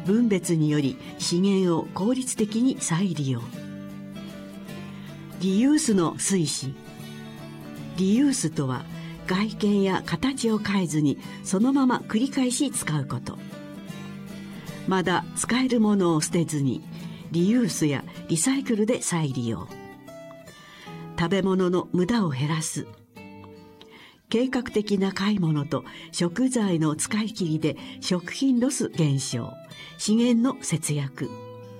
分別により資源を効率的に再利用。リユースの推進。リユースとは外見や形を変えずにそのまま繰り返し使うこと。まだ使えるものを捨てずにリユースやリサイクルで再利用。食べ物の無駄を減らす。計画的な買い物と食材の使い切りで食品ロス減少、資源の節約。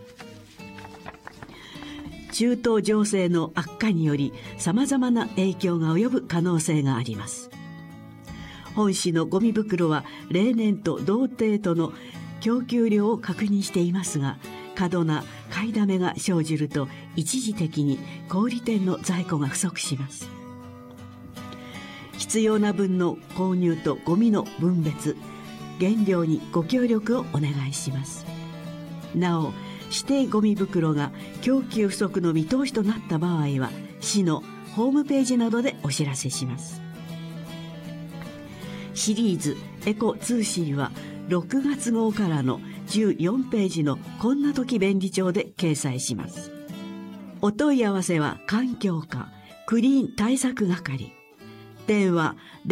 中東情勢の悪化によりさまざまな影響が及ぶ可能性があります。本市のゴミ袋は例年と同程度の供給量を確認していますが、過度な買いだめが生じると一時的に小売店の在庫が不足します。必要な分の購入とゴミの分別、減量にご協力をお願いします。なお、指定ゴミ袋が供給不足の見通しとなった場合は市のホームページなどでお知らせします。シリーズエコ通信は6月号からの14ページのこんな時便利帳で掲載します。お問い合わせは環境課クリーン対策係、電話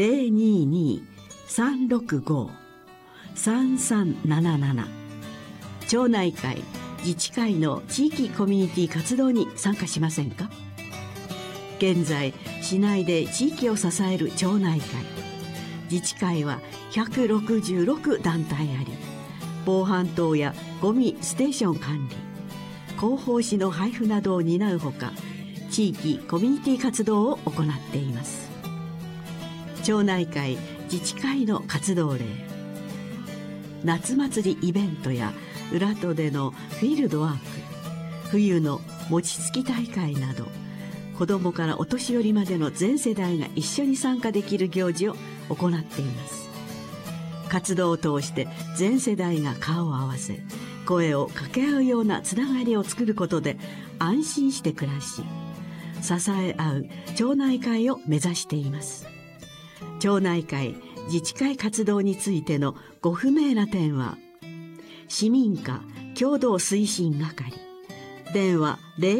022-365-3377。 町内会自治会の地域コミュニティ活動に参加しませんか？現在市内で地域を支える町内会自治会は166団体あり、防犯灯やゴミステーション管理、広報誌の配布などを担うほか、地域コミュニティ活動を行っています。町内会自治会の活動例、夏祭りイベントや裏戸でのフィールドワーク、冬の餅つき大会など、子どもからお年寄りまでの全世代が一緒に参加できる行事を行っています。活動を通して全世代が顔を合わせ、声を掛け合うようなつながりを作ることで安心して暮らし、支え合う町内会を目指しています。町内会自治会活動についてのご不明な点は、市民課共同推進係、電話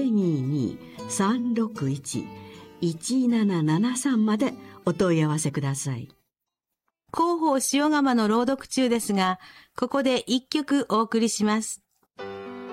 022-361-1773 までお問い合わせください。 広報塩釜の朗読中ですが、ここで一曲お送りします。